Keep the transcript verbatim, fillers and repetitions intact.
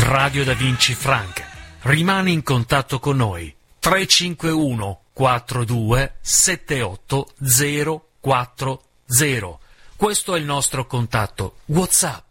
Radio Da Vinci Franca. Rimani in contatto con noi. tre cinque uno quattro due sette otto zero quattro zero. Questo è il nostro contatto WhatsApp.